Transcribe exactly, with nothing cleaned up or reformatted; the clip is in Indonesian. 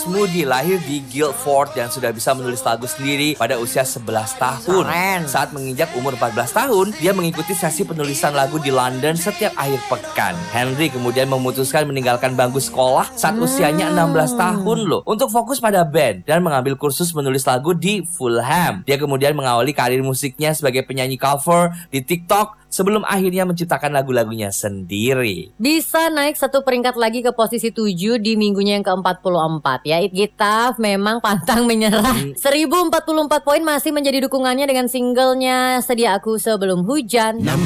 Alex Moody lahir di Guildford dan sudah bisa menulis lagu sendiri pada usia sebelas tahun. Keren. Saat menginjak umur empat belas tahun, dia mengikuti sesi penulisan lagu di London setiap akhir pekan. Henry kemudian memutuskan meninggalkan bangku sekolah saat Hmm. usianya enam belas tahun loh, untuk fokus pada band dan mengambil kursus menulis lagu di Fulham. Dia kemudian mengawali karir musiknya sebagai penyanyi cover di TikTok sebelum akhirnya menciptakan lagu-lagunya sendiri. Bisa naik satu peringkat lagi ke posisi tujuh di minggunya yang ke empat puluh empat ya. It Gitaf memang pantang menyerah. seribu empat puluh empat poin masih menjadi dukungannya dengan singlenya Sedia Aku Sebelum Hujan.